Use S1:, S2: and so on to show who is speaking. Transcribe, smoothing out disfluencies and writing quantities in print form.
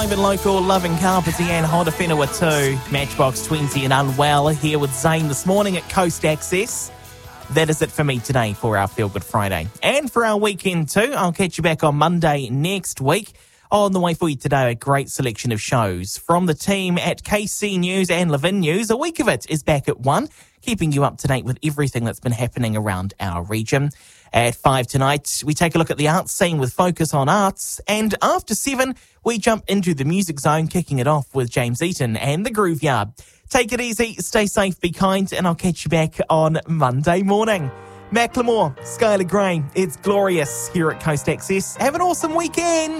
S1: Live and local, Loving Carpety and Honda Whenua too. Matchbox 20 and Unwell here with Zane this morning at Coast Access. That is it for me today for our Feel Good Friday. And for our weekend too, I'll catch you back on Monday next week. On the way for you today, a great selection of shows from the team at KC News and Levin News. A week of it is back at 1, keeping you up to date with everything that's been happening around our region. At 5 tonight, we take a look at the arts scene with focus on arts. And after 7, we jump into the music zone, kicking it off with James Eaton and the Groove Yard. Take it easy, stay safe, be kind, and I'll catch you back on Monday morning. Macklemore, Skylar Grey, it's glorious here at Coast Access. Have an awesome weekend.